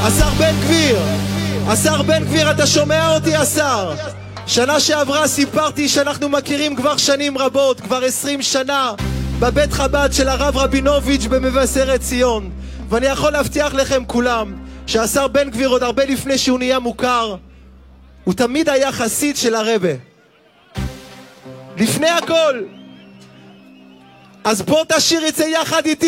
השר בן גביר, אתה שומע אותי השר? שנה שעברה סיפרתי שאנחנו מכירים כבר שנים רבות, כבר 20 שנה, בבית חב"ד של הרב רבינוביץ' במבשרת ציון. ואני יכול להבטיח לכם כולם שהשר בן גביר עוד הרבה לפני שהוא נהיה מוכר, הוא תמיד היה חסיד של הרבה. לפני הכל. אז בוא תשיר את זה יחד איתי.